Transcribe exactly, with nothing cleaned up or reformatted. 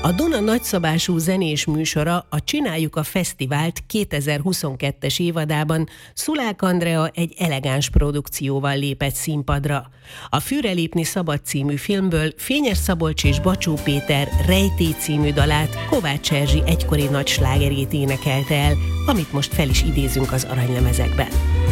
A Duna nagyszabású zenés műsora, a Csináljuk a Fesztivált kétezer-huszonkettes évadában Szulák Andrea egy elegáns produkcióval lépett színpadra. A Fűre lépni szabad című filmből Fényes Szabolcs és Bacsó Péter Rejtély című dalát Kovács Erzsi egykori nagy slágerét énekelte el, amit most fel is idézünk az aranylemezekben.